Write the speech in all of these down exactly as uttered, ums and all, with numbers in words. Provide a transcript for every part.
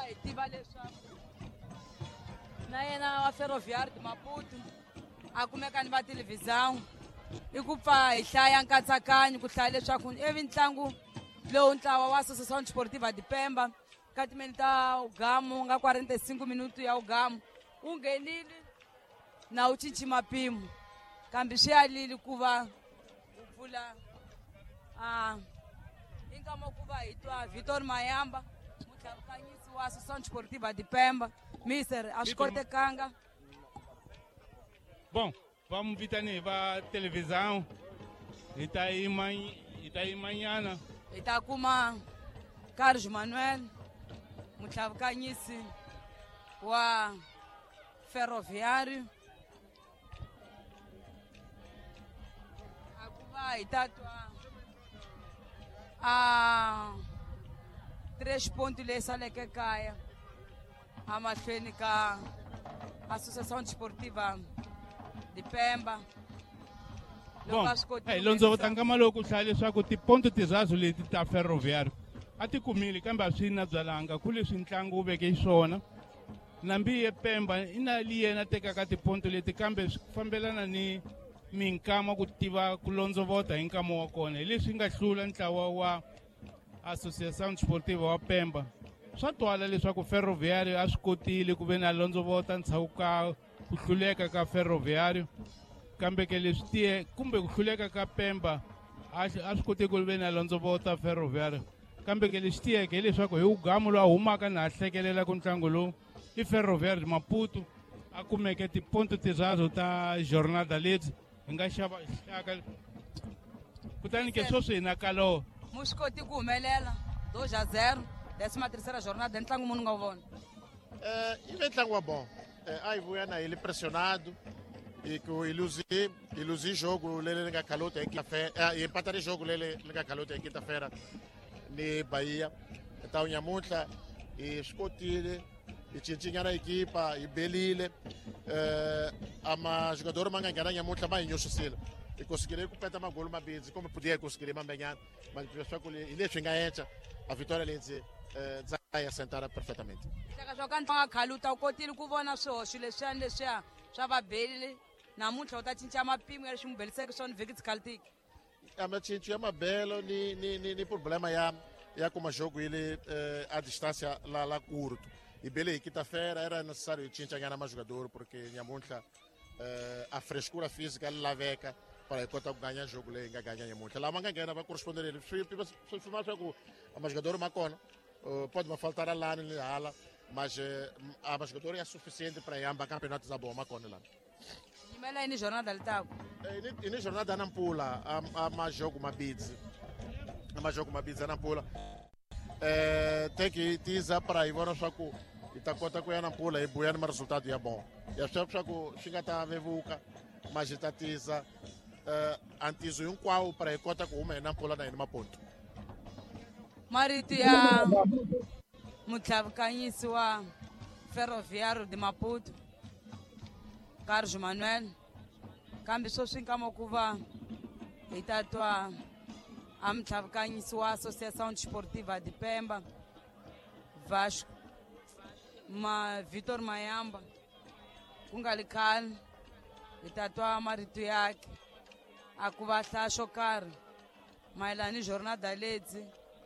hi tiva leswaku na yena wa Ferroviário de Maputo a kumeka ni va televisão i ku pfa hi hlaya nkatsakanyo ku hlaya leswaku ivi ntlangu lowu ntlawa wa Associação Desportiva de Pemba ka timeni ta ugamu nga quarenta e cinco minutos ya ugamu wu nghenile na wu cinci mapimo kambe swi alile ku va wu pfula a i nkama ku va hi twa Vitor Mayamba mutlhavukanyisi wa Associação Desportiva de Pemba. Mister, a swi kotekanga. Bom, vamos vitanivar a televisão. Itaí manhã. Ita kuma Carlos Manuel, mutlhavukanyisi wa Ferroviário. Akuva itatwa a três pontos lesa leke kaya. A mahlweni ka Associação Desportiva de Pemba. Bom, é, Lonzo votanga loko hlaya leswaku tiponto tizazo leti ta Ferroviário a ti kumile kambe a swi na byalanga ku leswi ntlangu wu veke swona nambi Pemba i na li yena tekaka tiponto leti kambe swi fambelana ni minkama ku tiva ku londzovota hi nkama wa kona hi leswi nga hlula ntlawa wa Associação Desportiva wa Pemba. Swa twala leswaku Ferroviário a swi kotile ku ve na londzovota ntshawu ka ku hluleka ka Ferroviário kambe ke leswi tiye kumbe ku hluleka ka Pemba a swi koti ku ve na londzovota Ferroviário kambe ke leswi tiyeke leswaku hi ugamu lowu a humaka na a hlekelela ku ntlangu lowu i Ferroviário de Maputo a kumeke tiponto tizazo ta jornada leti hi nga xava hlaka kutani ke sweswi hi na kalowo mu swi koti ku humelela dois a zero décima terceira jornada ntlangu munhu nga wu vona. É, e vem ntlangu wa bom. É, aí Vuena ele pressionado e que ilusi ilusi jogo lele nga calota em quinta-feira, e empatar jogo lele nga calota em quinta-feira ni Bahia. Então Nhamuntla e Scotile e tinha na equipa e Belile é, a jogador manga ngana Nhamuntla mais nhoso selo. E conseguiria completar uma gol uma vez, como podia conseguir uma manhã, mas pessoal que ele chega entra a vitória ali Zaya sentada perfeitamente. Chega jogando para a caluta, o cotilo que vona só, se lexando lexar, já vai bele, na muita outra tinha uma pima, eles um belo seco só no vegeta caltic. A minha tinha uma bela, ni ni ni problema já, já como jogo ele a distância lá lá curto. E bele quinta-feira era necessário tinha ganhar mais jogador porque minha muita a frescura física lá veca para enquanto ganhar jogo lá ganhar muito. Lá manga ganha vai corresponder ele. Se se filmar jogo a jogador macona pode me faltar lá na ala, mas a jogador é suficiente para ambos campeonatos da boa macona lá. E mela aí na jornada ali tá. E na jornada não pula a mais jogo uma bids. A mais jogo uma bids não pula. Tem que tizar para aí vamos só com Itacota com a pula e boiando mas resultado é bom. E a pessoa que chega a vevuca, mas está tiza antes um qual para a cota com uma não pula na uma ponto. Marito ya mutlhavukanyisi wa Ferroviário de Maputo, Carlos Manuel, kambe sweswi nkama ku va hi ta twa a mutlhavukanyisi wa Associação Desportiva de Pemba, Vasco, ma Vitor Mayamba, ku nga li khale hi ta twa marito yake a ku va hlaya swo karhi mayelana ni jornada leti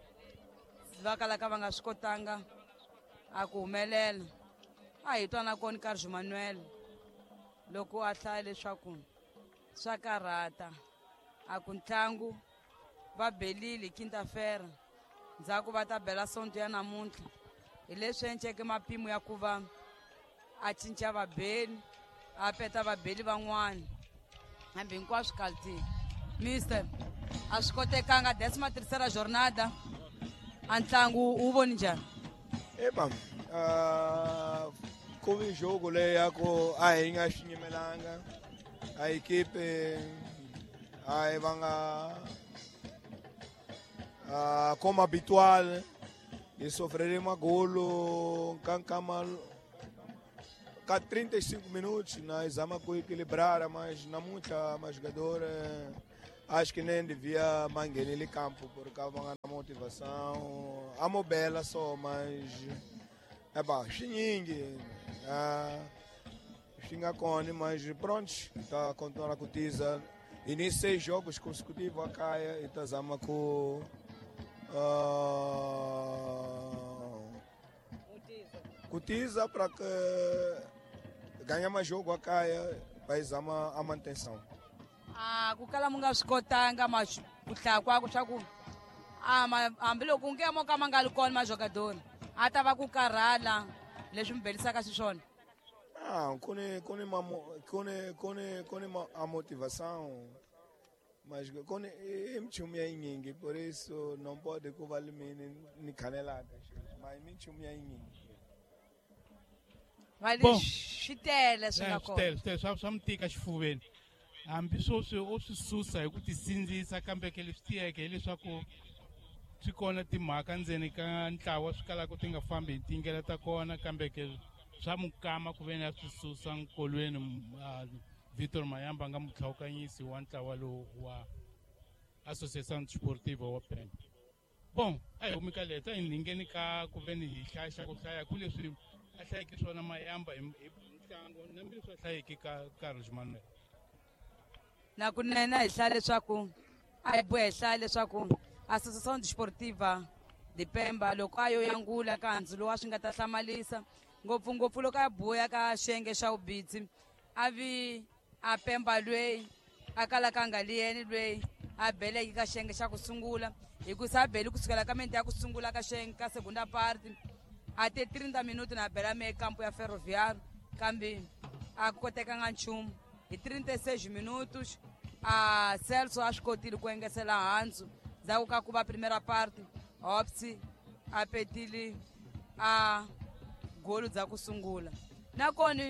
va kalaka va nga swi kotanga a ku humelela. A hi twa na kona Carlos Manuel loko a hlaya leswaku swa karhata a ku ntlangu va belile quinta-feira ndzhaku va ta bela sonto ya namuntlha hi leswi enceke mapimo ya ku va a cinca vabeli a peta vabeli van'wana hambi hinkwaswo kalti. Mister, a swi kotekanga décima terceira jornada a ntlangu wu voni njhani? E mam ku vi jogo leyi ku a hi nga swi yimelanga a equipe a hi va nga como habitual e sofreremo golo kankama ka trinta e cinco minutos nós vamos equilibrar mas na muita mais jogador acho que nem devia manter ele campo porque havia uma motivação amo bela só mas É pá, xiningue. Ah, xinga cone, mas pronto, está continuando a cotiza. E nesses seis jogos consecutivos a Caia e está zama com. Cotiza para que ganhe mais jogo a Caia, vai zama a manutenção. Ah, kukala munga skotanga mas kutla kwako chaku ah ambilo kungemo kama ngalikona majogador atava kukarhala leswi mi belisaka xiswona. Ah, kone kone kone kone kone a motivação, mas kone é muito minha por isso não pode que vale me canelada, mas muito minha vale xitele swinga kona. Xitele xitele swa swa mitika xifuveni hambi swo swi o swi susa hi ku ti sindzisa kambe ke leswi tiyeke hileswaku swi kona timhaka ndzeni ka ntlawa swi kalaka ti nga fambi hi tingela ta kona kambe ke swa mukama ku veni a swi susa nkolweni Vitor Mayamba a nga mutlhawukanyisi wa ntlawa lowu wa Associação Desportiva wa Pemba. Bom, a hi humi ka leta hi ngheni ka ku veni hi hlaya ku hlaya ku leswi a hlayeke swona Mayamba hi ntlangu na leswi a hlayeke ka Carlos Manuel. Na kunene hi hlaya leswaku a hi bohe hlaya leswaku Associação Desportiva de Pemba loko a yo yangula ka handzu lowa swi nga ta hlamalisa ngopfungopfu loko a boya ka xiyenge xa vubitsi a vi a Pemba lweyi a kalaka a nga liyeni lweyi a beleke ka xiyenge xa ku sungula hikusa a beli kusukela ka minete ya ku sungula ka xiyenge ka segunda parte a te trinta minuti na bela me campo ya Ferroviário kambe a kotekanga nchumu hi trinta e seis minutos a Celso a swi kotile ku engesela handzu ndzhaku ka ku va primeira parte Hopsi a petile a golu bya ku sungula nakona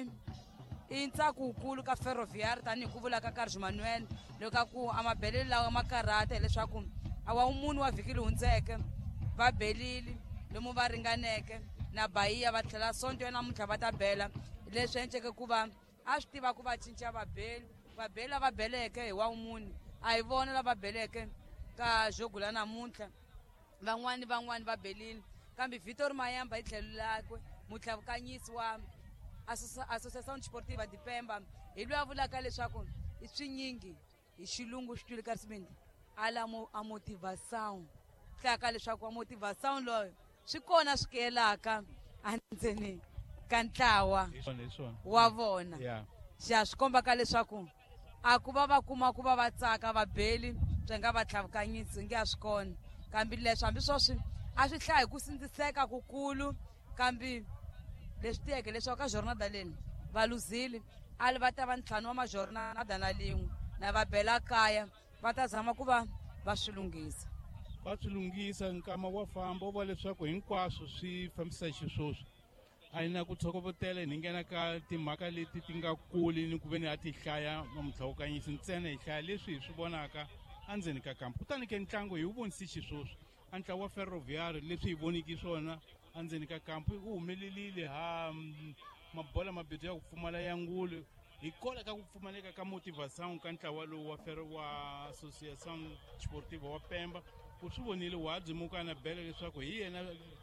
i ntsako wukulu ka Ferroviário tanihi ku vula ka Carlos Manuel loko ku amabeleli lawa ma karhata hileswaku a wa munhu wa vhiki hundzeke va belile lomu va ringaneke na Bahia va tlhela sonto ya namuntlha va ta bela leswi enceke ku va a swi tiva ku va cinca vabeli vabeli lava beleke hi wa munhu a hi vona lava beleke ka jogo la namuntlha van'wani van'wani va belile kambe Vitor Mayamba hi tlhelo lakwe mutlhavukanyisi wa Associação Desportiva de Pemba hi loyi a vulaka leswaku i swinyingi hi xilungu xi twile ka risimindi ala a motivação hlaka leswaku a motivação loyo swi kona swi kelaka andzeni ka ntlawa wa vona xa swi komba ka leswaku a ku va va kuma ku va va tsaka vabeli byi nga va tlhavukanyisi nge a swi kona kambe leswi hambi swoswi a swi hlaya hi ku sindziseka kukulu kambe leswi tiyeke leswaku ka jornada leni va luzile a li va ta va ntlhanu wa majornada na lin'we na va bela kaya va ta zama ku va va swi lunghisa va swi lunghisa nkama wa famba wo va leswaku hinkwaswo swi fambisa xiswoswi a yi na ku tshokovotela hi nghena ka timhaka leti ti nga kuli ni ku ve ni a ti hlaya na mutlhawukanyisi ntsena hi hlaya leswi hi swi vonaka endzeni ka kampo kutani ke ntlangu hi wu vonisi xiswoswi a ntlawa wa Ferroviário leswi hi voniki swona endzeni ka kampo u humelelile ha mabola mabitso ya ku pfumala ya ngulu hi kola ka ku pfumaleka ka motivação ka ntlawa lowu wa fer wa Associação Desportiva wa Pemba ku swi vonile wa dzimuka na bela leswaku hi yena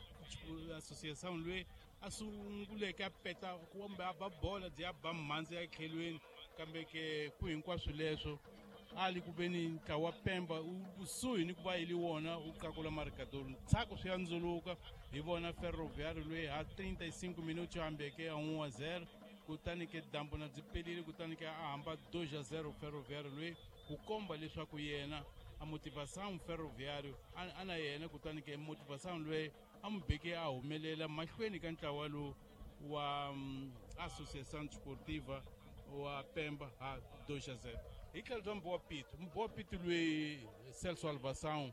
associação lweyi a sunguleke a peta kumbe a ba bola byi ya ba mhandzi ya khelweni kambe ke ku hinkwaswo leswo ali ku veni ntlawa wa Pemba kusuhi ni ku va yili wona u kakula marikador ntsako swi ya ndzuluka hi vona Ferroviário lweyi ha trinta e cinco minutos hambeke a um a zero kutani ke dambu na byi pelile kutani ke a hamba dois a zero Ferroviário lweyi ku komba leswaku yena a motivação Ferroviário a na yena kutani ke motivação lweyi a mu beke a humelela mahlweni ka ntlawa lowu wa Associação Desportiva wa Pemba ha dois a zero hi tlhelo bya Mboa Pito Mboa Pito lweyi Celso Alvação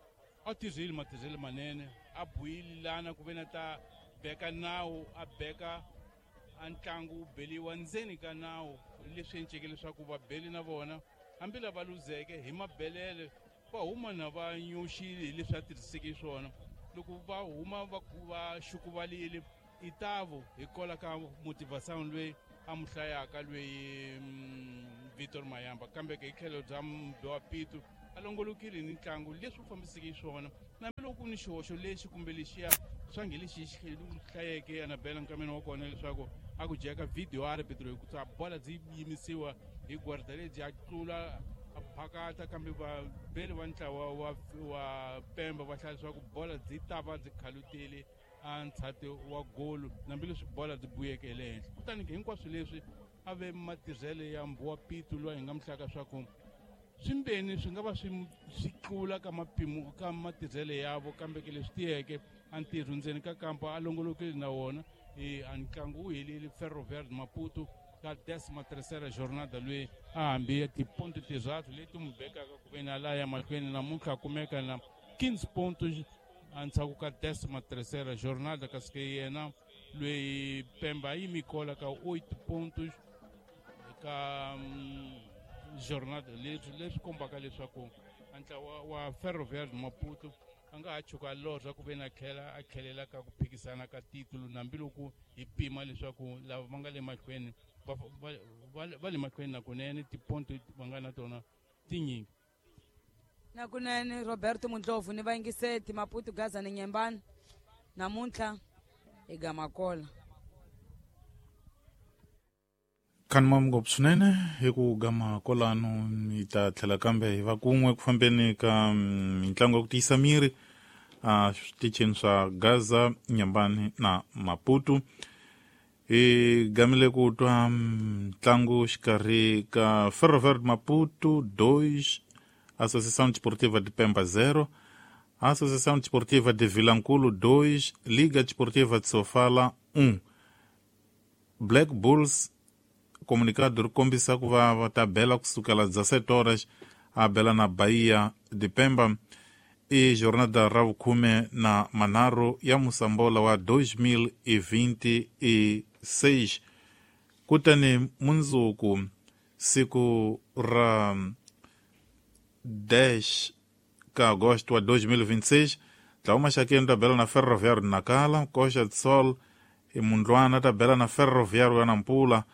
a tizile matizele manene a buyile lana ku veni ta beka nawu a beka a ntlangu wu beliwa ndzeni ka nawu leswi enceke leswaku vabeli na vona hambi lava luzeke hi mabelele va huma na va nyuxile hi leswi a tirhiseke swona loko va huma va va xukuvalile itavo hi kola ka motivação lweyi a mu hlayaka lweyi Vitor Mayamba kambe ke hi tlhelo bya Mboa Pito a longolokile ni ntlangu leswi u fambiseke swona nambiloko ni xihoxo lexi kumbe lexiya swa nge lexi xi hlayeke Annabelle nkameni wa kona leswaku a ku jeka video arbitro hi ku tsa bola byi yimisiwa hi Guarda byi a tlula a phakata kambe vabeli va ntlawa wa wa Pemba va hlaya leswaku bola byi ta va byi khalutile a ntsati wa golu nambileswi bola byi buyeke le henhla kutani hinkwaswo leswi a ve matirhelo ya Mbuwa Pitu loyi hi nga mihlaka swaku swimbeni swi nga va swi swi tlula ka mapimo ka matirhelo yavo kambe ke leswi tiyeke a ntirho ndzeni ka kampa a longolokile na wona hi a ntlangu wu helile Ferroviário de Maputo ka décima terceira jornada loyi a hambi tiponto tizathu leti mu bekaka ku veni ala ya mahlweni namuntlha a kumeka na quinze pontos a ntshaku ka décima terceira jornada kasi ke yena loyi Pemba yi mikola ka oito pontos ka um, jornada leswi leswi kombaka leswaku ntlawa wa Ferroviário de Maputo a nga ha chuka lorha ku veni a tlhela a tlhelela ka ku phikisana ka titulo nambiloko hi pima leswaku lava va nga le mahlweni va le mahlweni nakunene tiponto va nga na tona tinyingi nakunene Roberto Mundlovu ni vayingiseti Maputo Gaza ni Nyembani namuntlha hi Gamakola kan mam ngopfu swinene hi ku Gamakolano hi ta tlhela kambe hi va kun'we ku fambeni ka mitlangu ya ku tiyisa miri a switichini swa Gaza, Nyembani na Maputo hi gamile ku twa ntlangu xikarhi ka Ferroviário de Maputo dois, Associação Desportiva de Pemba zero, Associação Desportiva de Vilanculo dois, Liga Desportiva de Sofala um. Black Bulls comunicado kombisa ku va va ta bela kusukela dezessete horas a bela na Bahia de Pemba e jornada ra vukhume na manharhu ya Musambola wa dois mil e vinte e seis kutani mundzuku siku ra dez ka agosto wa dois mil e vinte e seis tlawa maxakeni ta bela na Ferroviário Nakala, Coxa de Sol e Mundlwana ta bela na Ferroviário ya Nampula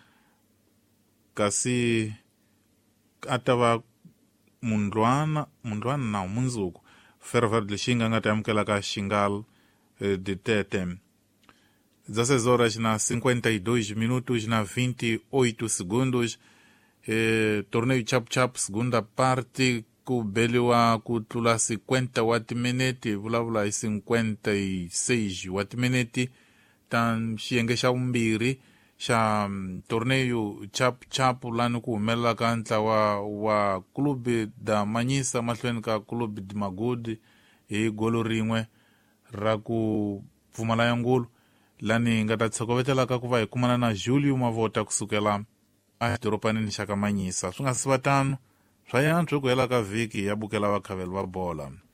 kasi atava Mundlwana Mundlwana na mundzuku Ferroviário de Lixinga nga ta amukela ka Xingal de Tete. dezesseis horas na cinquenta e dois minutos na vinte e oito segundos. Eh, torneio chap-chap segunda parte ku beliwa ku tlula cinquenta watiminete vulavula hi cinquenta e seis watiminete tan xiyenge xa vumbirhi xa torneio chap-chap lani ku humelela ka ntlawa wa Clube da Manyisa mahlweni ka Clube de Magudi hi golo rin'we ra ku pfumala ya ngulu lani nga ta tshokovetelaka ku va hi kumana na Julio Mavota kusukela a xidoropanini xa ka Manyisa swi nga si va tano swa yantswa ku hela ka vhiki ya bukela vakhaveli va bola.